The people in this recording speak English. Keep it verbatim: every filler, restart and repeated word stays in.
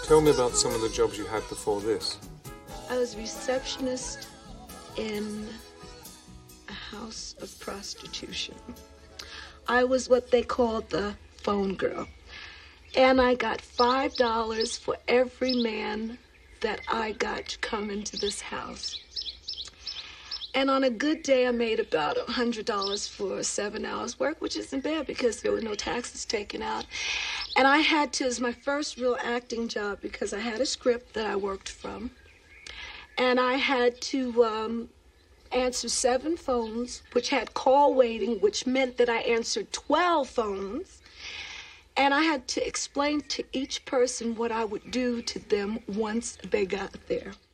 Tell me about some of the jobs you had before this. I was receptionist in a house of prostitution. I was what they called the phone girl. And I got five dollars for every man that I got to come into this house. And on a good day, I made about one hundred dollars for seven hours work, which isn't bad because there were no taxes taken out. And I had to, it was my first real acting job because I had a script that I worked from. And I had to um, answer seven phones, which had call waiting, which meant that I answered twelve phones. And I had to explain to each person what I would do to them once they got there.